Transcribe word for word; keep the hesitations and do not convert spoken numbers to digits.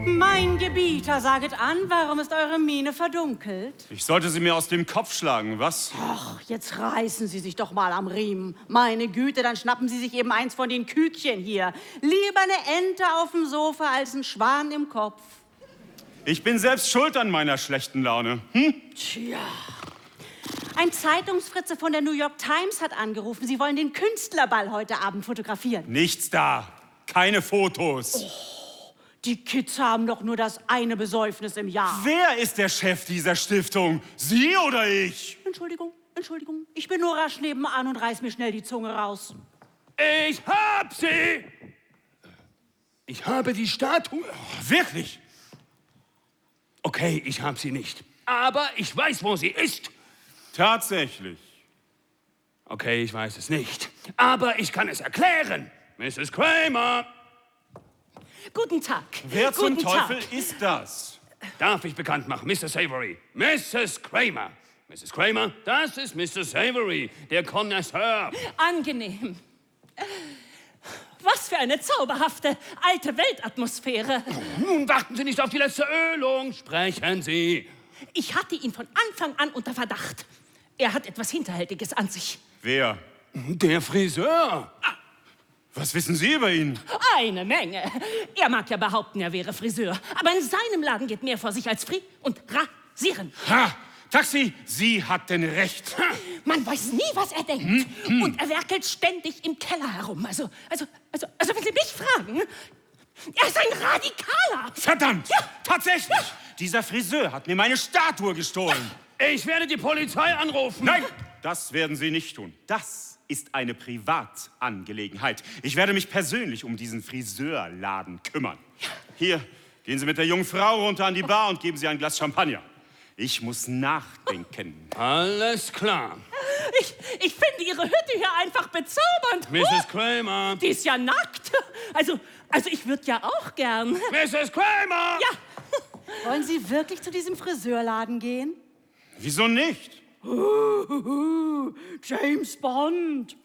Mein Gebieter, saget an, warum ist eure Miene verdunkelt? Ich sollte sie mir aus dem Kopf schlagen, was? Ach, jetzt reißen Sie sich doch mal am Riemen. Meine Güte, dann schnappen Sie sich eben eins von den Küken hier. Lieber eine Ente auf dem Sofa als ein Schwan im Kopf. Ich bin selbst schuld an meiner schlechten Laune. Hm? Tja. Ein Zeitungsfritze von der New York Times hat angerufen. Sie wollen den Künstlerball heute Abend fotografieren. Nichts da. Keine Fotos. Oh, die Kids haben doch nur das eine Besäufnis im Jahr. Wer ist der Chef dieser Stiftung? Sie oder ich? Entschuldigung, Entschuldigung. Ich bin nur rasch nebenan und reiß mir schnell die Zunge raus. Ich hab sie! Ich habe die Statue. Wirklich? Okay, ich hab sie nicht. Aber ich weiß, wo sie ist. Tatsächlich. Okay, ich weiß es nicht. Aber ich kann es erklären. Misses Kramer! Guten Tag. Wer zum Guten Teufel Tag. ist das? Darf ich bekannt machen, Missus Avery. Missus Kramer. Missus Kramer, das ist Missus Avery, der Connoisseur. Angenehm. Was für eine zauberhafte alte Weltatmosphäre. Nun warten Sie nicht auf die letzte Ölung. Sprechen Sie. Ich hatte ihn von Anfang an unter Verdacht. Er hat etwas Hinterhältiges an sich. Wer? Der Friseur. Was wissen Sie über ihn? Eine Menge. Er mag ja behaupten, er wäre Friseur. Aber in seinem Laden geht mehr vor sich als Fri und Rasieren. Ha! Taxi, sie hatten recht. Ha. Man weiß nie, was er denkt. Hm, hm. Und er werkelt ständig im Keller herum. Also, also, also, also, wenn Sie mich fragen, er ist ein Radikaler. Verdammt! Ja. Tatsächlich! Ja. Dieser Friseur hat mir meine Statue gestohlen. Ja. Ich werde die Polizei anrufen. Nein, das werden Sie nicht tun. Das ist eine Privatangelegenheit. Ich werde mich persönlich um diesen Friseurladen kümmern. Ja. Hier, gehen Sie mit der jungen Frau runter an die Bar und geben Sie ein Glas Champagner. Ich muss nachdenken. Alles klar. Ich, ich finde Ihre Hütte hier einfach bezaubernd. Missus Kramer. Die ist ja nackt. Also, also ich würde ja auch gern. Missus Kramer! Ja. Wollen Sie wirklich zu diesem Friseurladen gehen? Wieso nicht? Uh, uh, uh, James Bond.